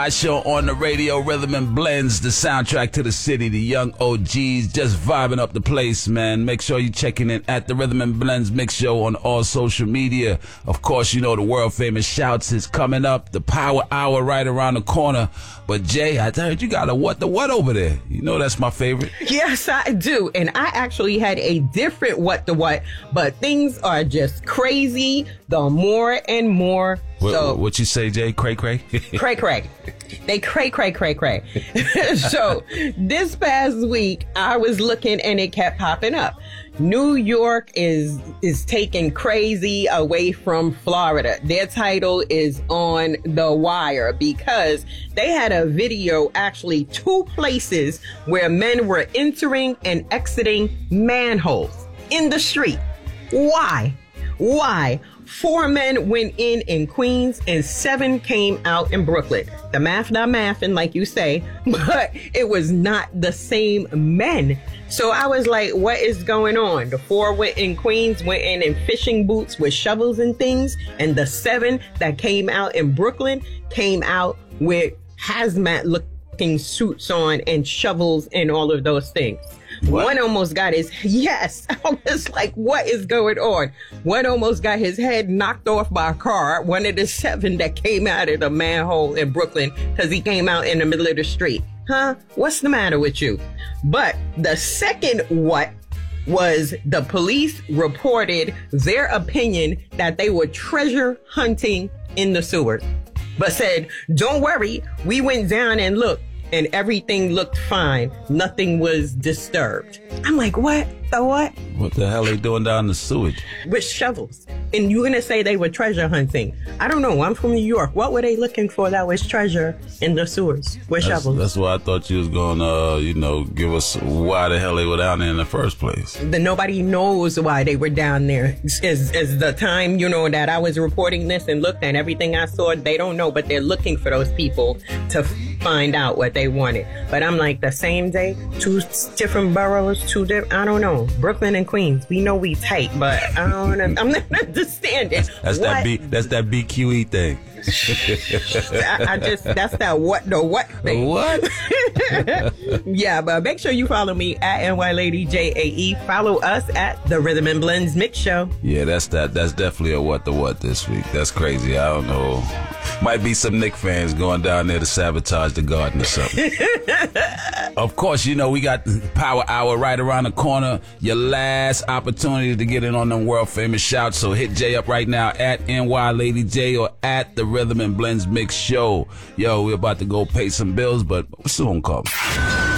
live show on the radio, Rhythm and Blends, the soundtrack to the city. The young OGs just vibing up the place, man. Make sure you're checking in at the Rhythm and Blends Mix Show on all social media. Of course, you know the world famous Shouts is coming up. The Power Hour right around the corner. But Jay, I heard you got a what the what over there. You know that's my favorite. Yes, I do. And I actually had a different what the what, but things are just crazy the more and more. What you say, Jay? Cray cray? Cray cray. They cray cray cray cray. So this past week I was looking and it kept popping up. New York is taking crazy away from Florida. Their title is on the wire because they had a video, actually 2 places where men were entering and exiting manholes in the street. Why? 4 men went in Queens and 7 came out in Brooklyn. The math not mathing, like you say, but it was not the same men. So I was like, what is going on? The 4 went in Queens, went in fishing boots with shovels and things. And the 7 that came out in Brooklyn came out with hazmat looking suits on and shovels and all of those things. What? One almost got yes. I was like, what is going on? One almost got his head knocked off by a car. One of the 7 that came out of the manhole in Brooklyn because he came out in the middle of the street. Huh? What's the matter with you? But the second what was the police reported their opinion that they were treasure hunting in the sewers. But said, don't worry, we went down and looked. And everything looked fine. Nothing was disturbed. I'm like, what? The what? What the hell are they doing down the sewage? With shovels. And you're going to say they were treasure hunting. I don't know. I'm from New York. What were they looking for that was treasure in the sewers with shovels? That's why I thought you was going to, give us why the hell they were down there in the first place. Nobody knows why they were down there. As the time, that I was reporting this and looked at everything I saw, they don't know, but they're looking for those people to find out what they wanted. But I'm like, the same day, 2 different boroughs, I don't know. Brooklyn and Queens, we know we tight, but I'm not understanding. That's that BQE thing. That's that what the what thing. What? Yeah, but make sure you follow me at NYLadyJAE. Follow us at the Rhythm and Blends Mix Show. Yeah, that's definitely a what the what this week. That's crazy. I don't know. Might be some Knicks fans going down there to sabotage the Garden or something. Of course, we got Power Hour right around the corner. Your last opportunity to get in on them world famous Shouts. So hit Jay up right now at NYLadyJ or at the Rhythm and Blends Mix Show. Yo, we're about to go pay some bills, but soon come.